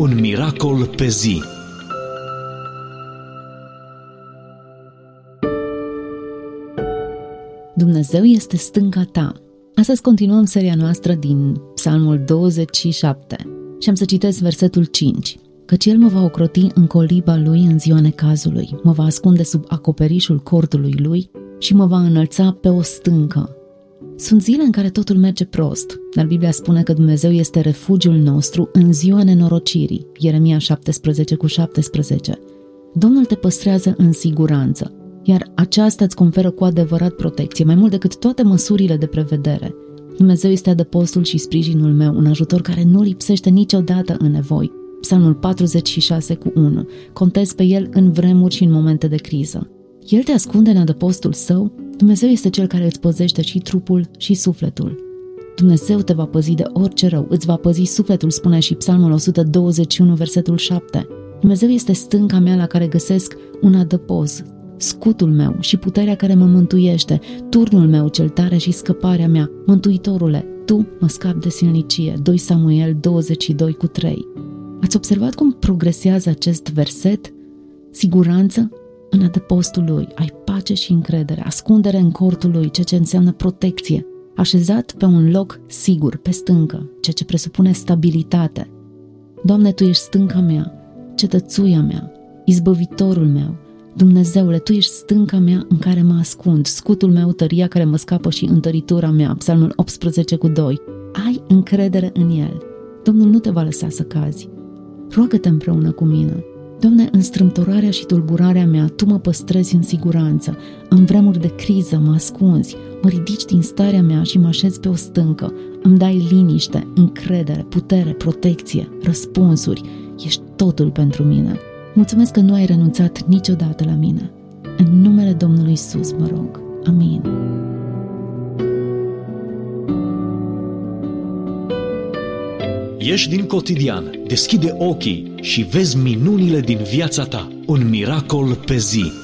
Un miracol pe zi. Dumnezeu este stânca ta. Astăzi continuăm seria noastră din Psalmul 27 și am să citesc versetul 5. Căci El mă va ocroti în coliba Lui în ziua necazului, mă va ascunde sub acoperișul cortului Lui și mă va înălța pe o stâncă. Sunt zile în care totul merge prost, dar Biblia spune că Dumnezeu este refugiul nostru în ziua nenorocirii. Ieremia 17:17. Domnul te păstrează în siguranță, iar aceasta îți conferă cu adevărat protecție, mai mult decât toate măsurile de prevedere. Dumnezeu este adăpostul și sprijinul meu, un ajutor care nu lipsește niciodată în nevoi. Psalmul 46:1. Contez pe El în vremuri și în momente de criză. El te ascunde în adăpostul Său. Dumnezeu este Cel care îți păzește și trupul și sufletul. Dumnezeu te va păzi de orice rău, îți va păzi sufletul, spune și Psalmul 121, versetul 7. Dumnezeu este stânca mea la care găsesc un adăpost, scutul meu și puterea care mă mântuiește, turnul meu cel tare și scăparea mea. Mântuitorule, Tu mă scapi de silnicie. 2 Samuel 22:3. Ați observat cum progresează acest verset? Siguranță în adăpostul Lui, ai pace și încredere, ascundere în cortul Lui, ceea ce înseamnă protecție, așezat pe un loc sigur, pe stâncă, ceea ce presupune stabilitate. Doamne, Tu ești stânca mea, cetățuia mea, izbăvitorul meu. Dumnezeule, Tu ești stânca mea în care mă ascund, scutul meu, tăria care mă scapă și întăritura mea. Psalmul 18:2. Ai încredere în El. Domnul nu te va lăsa să cazi. Roagă-te împreună cu mine. Doamne, în strâmtorarea și tulburarea mea, Tu mă păstrezi în siguranță. În vremuri de criză mă ascunzi, mă ridici din starea mea și mă așezi pe o stâncă. Îmi dai liniște, încredere, putere, protecție, răspunsuri. Ești totul pentru mine. Mulțumesc că nu ai renunțat niciodată la mine. În numele Domnului Iisus mă rog. Amin. Ieși din cotidian, deschide ochii și vezi minunile din viața ta. Un miracol pe zi.